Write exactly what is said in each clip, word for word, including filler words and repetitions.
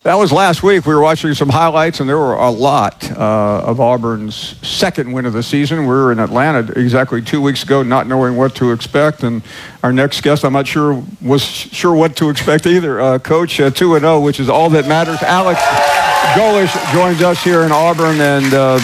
That was last week. We were watching some highlights, and there were a lot uh, of Auburn's second win of the season. We were in Atlanta exactly two weeks ago, not knowing what to expect. And our next guest, I'm not sure, was sure what to expect either. Uh, Coach, uh, two and oh, which is all that matters. Alex Golesh joins us here in Auburn. And uh,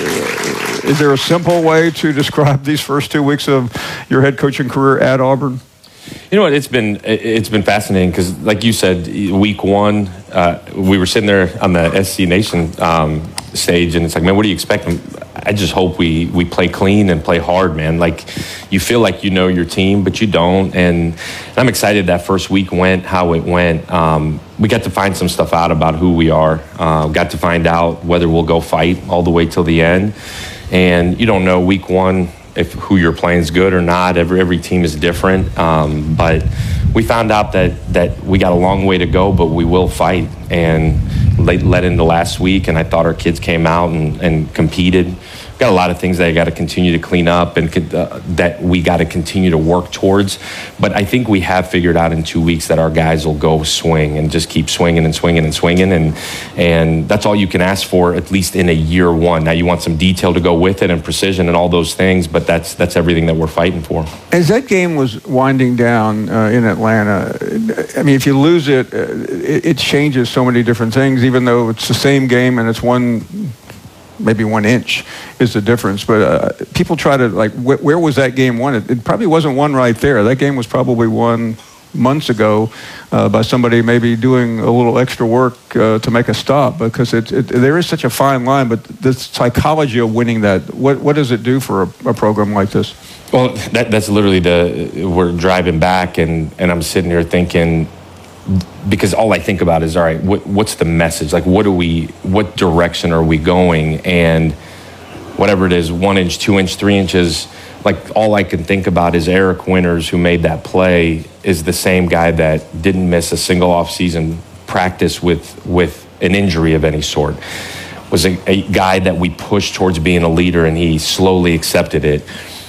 is there a simple way to describe these first two weeks of your head coaching career at Auburn? You know what? It's been it's been fascinating because, like you said, week one, uh, we were sitting there on the S C Nation um, stage, and it's like, man, what do you expect? I just hope we we play clean and play hard, man. Like, you feel like you know your team, but you don't. And I'm excited that first week went how it went. Um, we got to find some stuff out about who we are. Uh, got to find out whether we'll go fight all the way till the end. And you don't know week one if who you're playing is good or not. Every every team is different. Um, but we found out that that we got a long way to go, but we will fight. And led, led into last week, and I thought our kids came out and, and competed. Got a lot of things that I got to continue to clean up and uh, that we got to continue to work towards. But I think we have figured out in two weeks that our guys will go swing and just keep swinging and swinging and swinging. And and that's all you can ask for, at least in a year one. Now, you want some detail to go with it and precision and all those things, but that's that's everything that we're fighting for. As that game was winding down uh, in Atlanta, I mean, if you lose it, uh, it, it changes so many different things, even though it's the same game and it's one... maybe one inch is the difference. But uh, people try to, like, wh- where was that game won? It, it probably wasn't won right there. That game was probably won months ago uh, by somebody maybe doing a little extra work uh, to make a stop, because it, it, there is such a fine line. But the psychology of winning that, what, what does it do for a, a program like this? Well, that, that's literally the, we're driving back, and, and I'm sitting here thinking, because all I think about is, all right, what, what's the message? Like, what do we, what direction are we going? And whatever it is, one inch, two inch, three inches, like, all I can think about is Eric Winters, who made that play, is the same guy that didn't miss a single off-season practice with with an injury of any sort. Was a, a guy that we pushed towards being a leader, and he slowly accepted it.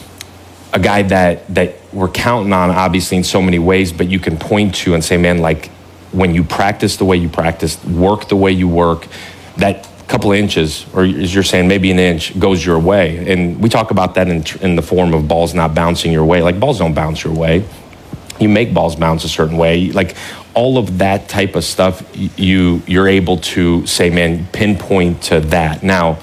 A guy that that we're counting on, obviously, in so many ways, but you can point to and say, man, like, when you practice the way you practice, work the way you work, that couple of inches, or as you're saying, maybe an inch, goes your way. And we talk about that in, in the form of balls not bouncing your way. Like, balls don't bounce your way. You make balls bounce a certain way. Like, all of that type of stuff, you, you're able to say, man, pinpoint to that. Now,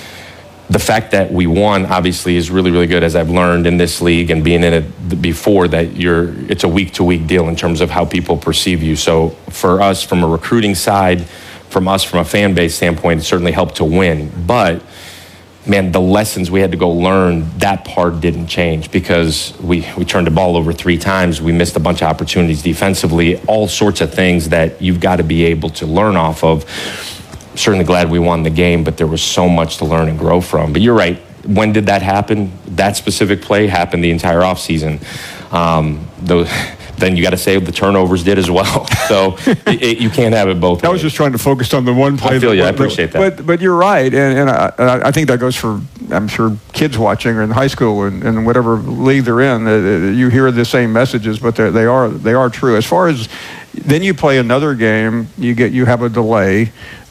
the fact that we won, obviously, is really, really good, as I've learned in this league and being in it before, that you're it's a week-to-week deal in terms of how people perceive you. So for us, from a recruiting side, from us, from a fan base standpoint, it certainly helped to win. But, man, the lessons we had to go learn, that part didn't change, because we, we turned the ball over three times. We missed a bunch of opportunities defensively, all sorts of things that you've got to be able to learn off of. Certainly glad we won the game, but there was so much to learn and grow from. But you're right. When did that happen? That specific play happened the entire offseason. Um, those, then you got to say the turnovers did as well. So it, it, you can't have it both ways. I was just trying to focus on the one play. I feel you. I But, appreciate that. But but you're right, and, and I, I think that goes for, I'm sure, kids watching or in high school and, and whatever league they're in. Uh, you hear the same messages, but they are they are true. As far as then you play another game, you get you have a delay.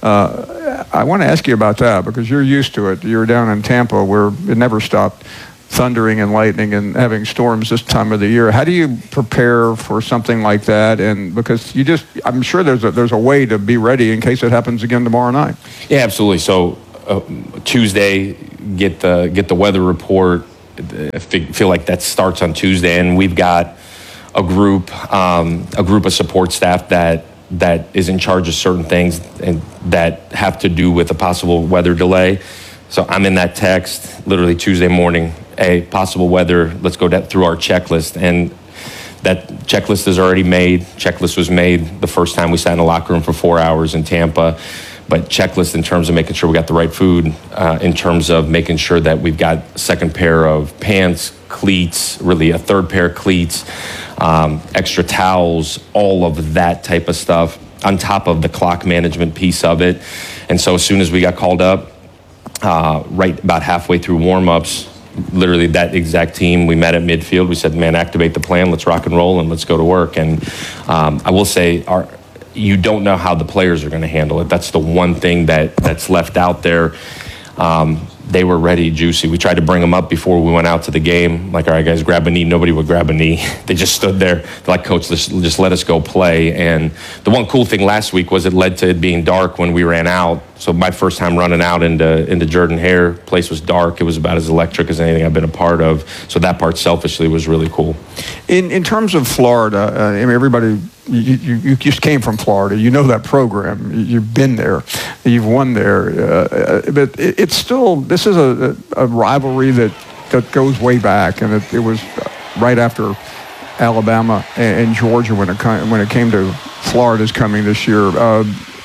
Uh, I want to ask you about that, because you're used to it. You were down in Tampa where it never stopped thundering and lightning and having storms this time of the year. How do you prepare for something like that? And because you just, I'm sure there's a, there's a way to be ready in case it happens again tomorrow night. Yeah, absolutely. So uh, Tuesday, get the get the weather report. I feel like that starts on Tuesday, and we've got a group um, a group of support staff that that is in charge of certain things and that have to do with a possible weather delay. So I'm in that text literally Tuesday morning, a possible weather, let's go through our checklist. And that checklist is already made. Checklist was made the first time we sat in the locker room for four hours in Tampa. But checklist in terms of making sure we got the right food, uh, in terms of making sure that we've got a second pair of pants, cleats, really a third pair of cleats, um, extra towels, all of that type of stuff, on top of the clock management piece of it. And so as soon as we got called up, uh, right about halfway through warm-ups, literally that exact team, we met at midfield. We said, man, activate the plan, let's rock and roll, and let's go to work. And um, I will say, our you don't know how the players are going to handle it. That's the one thing that that's left out there. Um, they were ready, juicy. We tried to bring them up before we went out to the game. Like, all right, guys, grab a knee. Nobody would grab a knee. They just stood there. They're like, Coach, just, just let us go play. And the one cool thing last week was it led to it being dark when we ran out. So my first time running out into into Jordan Hare, place was dark. It was about as electric as anything I've been a part of. So that part, selfishly, was really cool. In in terms of Florida, uh, I mean, everybody, you, you, you just came from Florida. You know that program. You've been there. You've won there. Uh, but it, it's still, this is a, a rivalry that, that goes way back. And it, it was right after Alabama and, and Georgia when it, when it came to Florida's coming this year. Uh,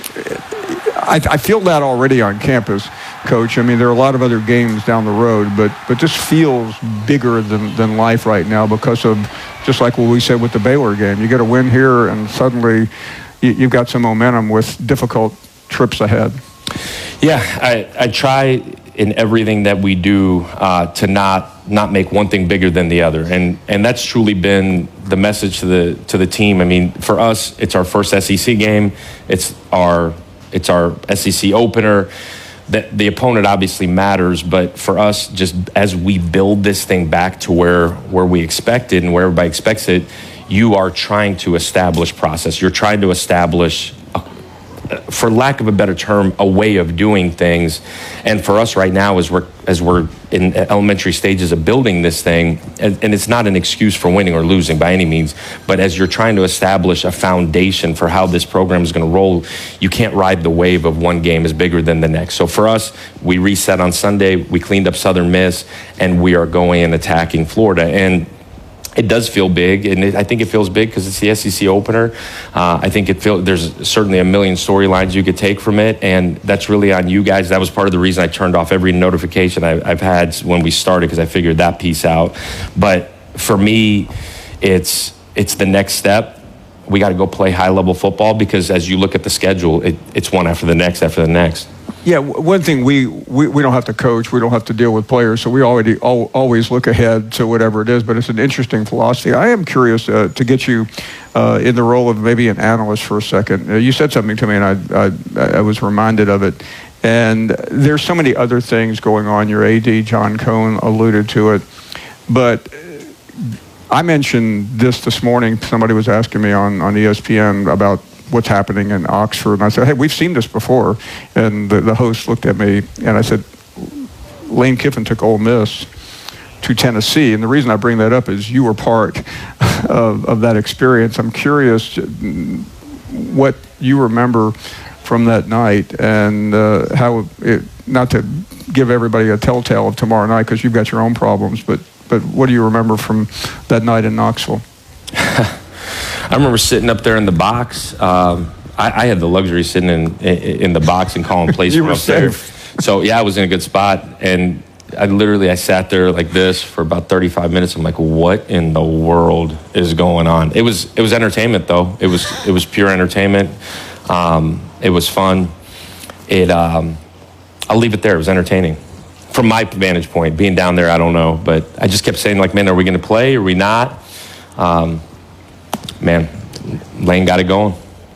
I, I feel that already on campus, Coach. I mean, there are a lot of other games down the road, but but this feels bigger than, than life right now because of, just like what we said with the Baylor game. You get a win here, and suddenly you, you've got some momentum with difficult trips ahead. Yeah, I, I try in everything that we do uh, to not not make one thing bigger than the other, and and that's truly been the message to the to the team. I mean, for us, it's our first S E C game. It's our It's our S E C opener. The, the opponent obviously matters, but for us, just as we build this thing back to where where we expect it and where everybody expects it, you are trying to establish process. You're trying to establish, a, for lack of a better term, a way of doing things. And for us right now, as we're as we're in elementary stages of building this thing, and, and it's not an excuse for winning or losing by any means, but as you're trying to establish a foundation for how this program is going to roll, you can't ride the wave of one game is bigger than the next. So for us, we reset on Sunday, we cleaned up Southern Miss, and we are going and attacking Florida. And it does feel big, and it, I think it feels big because it's the S E C opener. Uh, I think it feels there's certainly a million storylines you could take from it, and that's really on you guys. That was part of the reason I turned off every notification I, I've had when we started, because I figured that piece out. But for me, it's it's the next step. We got to go play high-level football, because as you look at the schedule, it, it's one after the next after the next. Yeah, one thing, we, we, we don't have to coach, we don't have to deal with players, so we already al- always look ahead to whatever it is, but it's an interesting philosophy. I am curious uh, to get you uh, in the role of maybe an analyst for a second. Uh, you said something to me, and I, I, I was reminded of it. And there's so many other things going on. Your A D, John Cohn, alluded to it. But I mentioned this this morning. Somebody was asking me on, on E S P N about what's happening in Oxford. And I said, hey, we've seen this before. And the, the host looked at me, and I said, Lane Kiffin took Ole Miss to Tennessee. And the reason I bring that up is you were part of, of that experience. I'm curious what you remember from that night, and uh, how it, not to give everybody a telltale of tomorrow night, because you've got your own problems, but, but what do you remember from that night in Knoxville? I remember sitting up there in the box. Um, I, I had the luxury of sitting in in, in the box and calling plays you from were up safe. there. So yeah, I was in a good spot, and I literally I sat there like this for about thirty-five minutes. I'm like, what in the world is going on? It was it was entertainment though. It was it was pure entertainment. Um, it was fun. It um, I'll leave it there. It was entertaining. From my vantage point, being down there, I don't know, but I just kept saying, like, man, are we going to play? Are we not? Um, man, Lane got it going.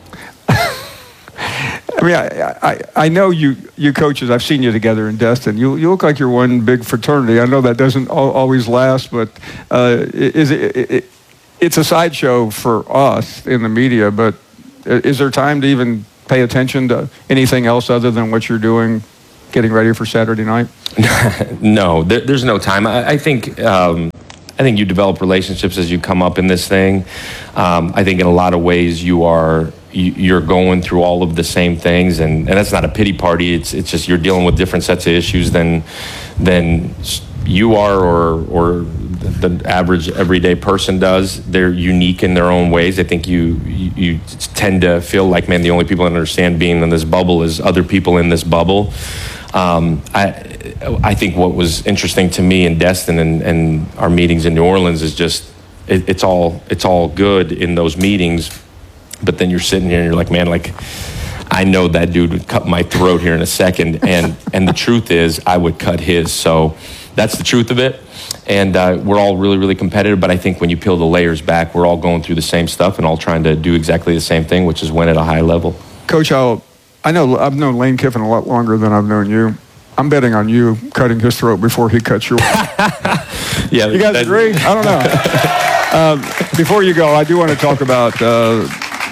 I mean, I, I, I know you, you coaches, I've seen you together in Destin. You, you look like you're one big fraternity. I know that doesn't al- always last, but uh, is it, it, it, it's a sideshow for us in the media, but is there time to even pay attention to anything else other than what you're doing, getting ready for Saturday night? No, there, there's no time. I, I think um, I think you develop relationships as you come up in this thing. Um, I think in a lot of ways you are you, you're going through all of the same things, and, and that's not a pity party. It's it's just you're dealing with different sets of issues than than you are, or or the average everyday person does. They're unique in their own ways. I think you, you you tend to feel like, man, the only people that understand being in this bubble is other people in this bubble. Um, I I think what was interesting to me in Destin and, and our meetings in New Orleans is just it, it's all it's all good in those meetings, but then you're sitting here and you're like, man, like I know that dude would cut my throat here in a second, and and the truth is I would cut his. So that's the truth of it. And uh, we're all really, really competitive. But I think when you peel the layers back, we're all going through the same stuff and all trying to do exactly the same thing, which is win at a high level. Coach, I'll, I know I've known Lane Kiffin a lot longer than I've known you. I'm betting on you cutting his throat before he cuts yours. Yeah, you guys agree? I don't know. um, before you go, I do want to talk about uh,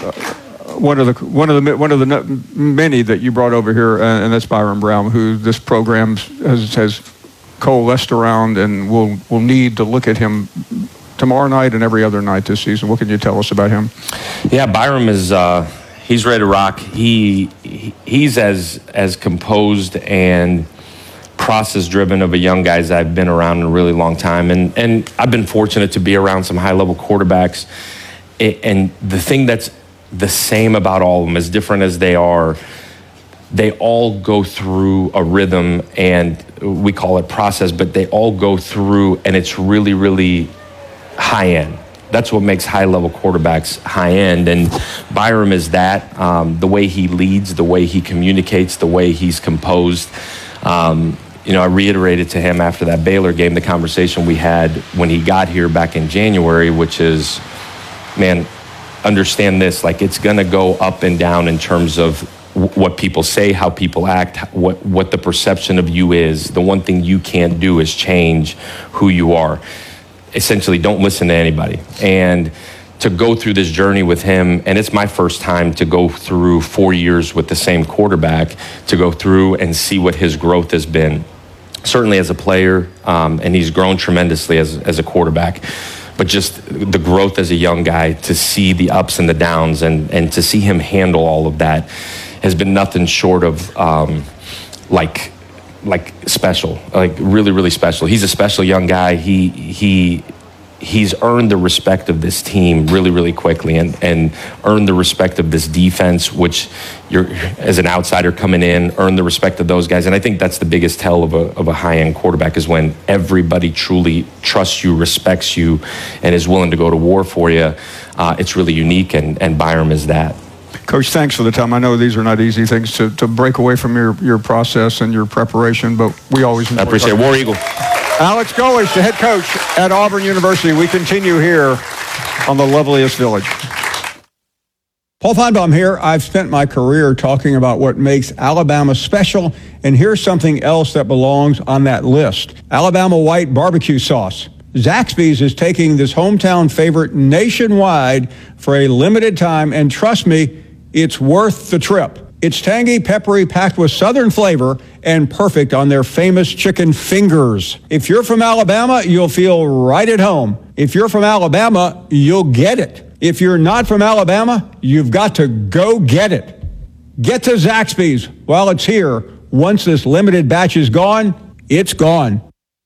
one of the one of the one of the many that you brought over here, and that's Byron Brown, who this program has, has coalesced around, and we'll we'll need to look at him tomorrow night and every other night this season. What can you tell us about him? Yeah, Byron is. Uh, He's ready to rock. He, he he's as as composed and process driven of a young guy as I've been around in a really long time, and and I've been fortunate to be around some high level quarterbacks. It, and the thing that's the same about all of them, as different as they are, they all go through a rhythm, and we call it process, but they all go through, and it's really really high end. That's what makes high-level quarterbacks high-end, and Byram is that. Um, the way he leads, the way he communicates, the way he's composed. Um, you know, I reiterated to him after that Baylor game the conversation we had when he got here back in January, which is, man, understand this, like it's going to go up and down in terms of w- what people say, how people act, what, what the perception of you is. The one thing you can't do is change who you are. Essentially, don't listen to anybody. And to go through this journey with him, and it's my first time to go through four years with the same quarterback, to go through and see what his growth has been. Certainly as a player, um, and he's grown tremendously as, as a quarterback, but just the growth as a young guy, to see the ups and the downs, and, and to see him handle all of that has been nothing short of um, like, like special, like really, really special. He's a special young guy. He he he's earned the respect of this team really, really quickly, and and earned the respect of this defense, which you're, as an outsider coming in, earn the respect of those guys. And I think that's the biggest tell of a of a high-end quarterback, is when everybody truly trusts you, respects you, and is willing to go to war for you. Uh, it's really unique, and and Byram is that. Coach, thanks for the time. I know these are not easy things to, to break away from your, your process and your preparation, but we always enjoy I appreciate it. War Eagle. Alex Golesh, the head coach at Auburn University. We continue here on the loveliest village. Paul Feinbaum here. I've spent my career talking about what makes Alabama special, and here's something else that belongs on that list. Alabama white barbecue sauce. Zaxby's is taking this hometown favorite nationwide for a limited time, and trust me, it's worth the trip. It's tangy, peppery, packed with southern flavor, and perfect on their famous chicken fingers. If you're from Alabama, you'll feel right at home. If you're from Alabama, you'll get it. If you're not from Alabama, you've got to go get it. Get to Zaxby's while it's here. Once this limited batch is gone, it's gone.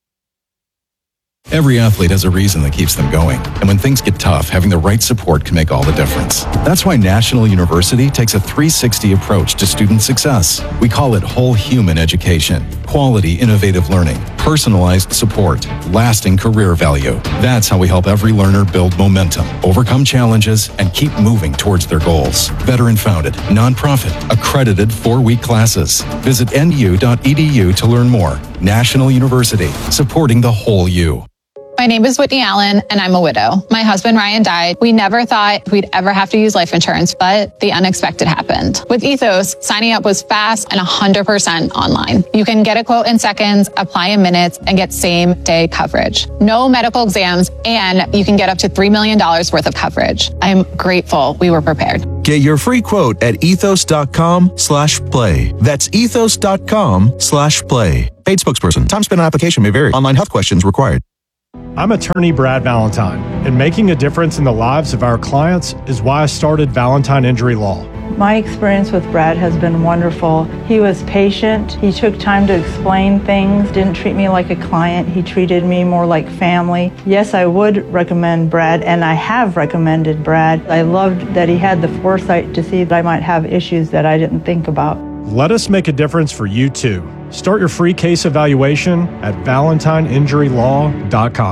Every athlete has a reason that keeps them going. And when things get tough, having the right support can make all the difference. That's why National University takes a three sixty approach to student success. We call it whole human education. Quality, innovative learning, personalized support, lasting career value. That's how we help every learner build momentum, overcome challenges, and keep moving towards their goals. Veteran-founded, nonprofit, accredited four-week classes. Visit N U dot E D U to learn more. National University, supporting the whole you. My name is Whitney Allen, and I'm a widow. My husband, Ryan, died. We never thought we'd ever have to use life insurance, but the unexpected happened. With Ethos, signing up was fast and one hundred percent online. You can get a quote in seconds, apply in minutes, and get same-day coverage. No medical exams, and you can get up to three million dollars worth of coverage. I'm grateful we were prepared. Get your free quote at ethos.com slash play. That's ethos.com slash play. Paid spokesperson. Time spent on application may vary. Online health questions required. I'm attorney Brad Valentine, and making a difference in the lives of our clients is why I started Valentine Injury Law. My experience with Brad has been wonderful. He was patient. He took time to explain things, didn't treat me like a client. He treated me more like family. Yes, I would recommend Brad, and I have recommended Brad. I loved that he had the foresight to see that I might have issues that I didn't think about. Let us make a difference for you too. Start your free case evaluation at valentine injury law dot com.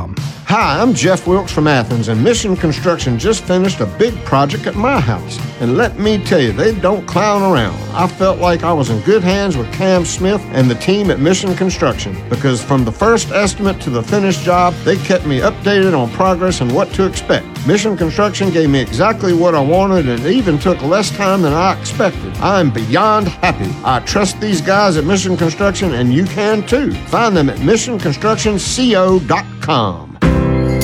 Hi, I'm Jeff Wilkes from Athens, and Mission Construction just finished a big project at my house. And let me tell you, they don't clown around. I felt like I was in good hands with Cam Smith and the team at Mission Construction, because from the first estimate to the finished job, they kept me updated on progress and what to expect. Mission Construction gave me exactly what I wanted, and it even took less time than I expected. I'm beyond happy. I trust these guys at Mission Construction, and you can too. Find them at mission construction co dot com.